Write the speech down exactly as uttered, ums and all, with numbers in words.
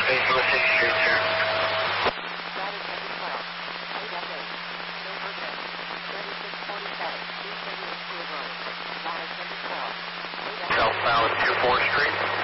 Hey, North sixty Street, sir. Southbound two fourth Street.